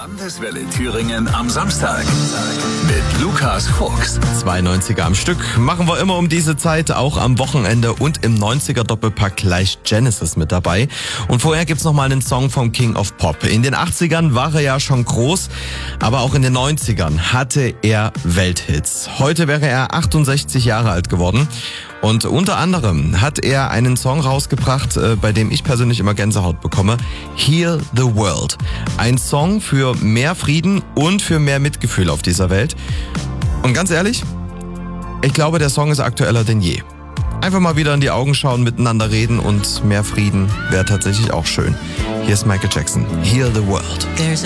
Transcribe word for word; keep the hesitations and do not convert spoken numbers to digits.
Landeswelle Thüringen am Samstag mit Lukas Fuchs. Zwei neunziger am Stück machen wir immer um diese Zeit, auch am Wochenende, und im neunziger Doppelpack gleich Genesis mit dabei. Und vorher gibt's noch mal einen Song vom King of Pop. In den achtzigern war er ja schon groß, aber auch in den neunzigern hatte er Welthits. Heute wäre er achtundsechzig Jahre alt geworden. Und unter anderem hat er einen Song rausgebracht, bei dem ich persönlich immer Gänsehaut bekomme. Heal the World. Ein Song für mehr Frieden und für mehr Mitgefühl auf dieser Welt. Und ganz ehrlich, ich glaube, der Song ist aktueller denn je. Einfach mal wieder in die Augen schauen, miteinander reden und mehr Frieden wäre tatsächlich auch schön. Hier ist Michael Jackson. Heal the World.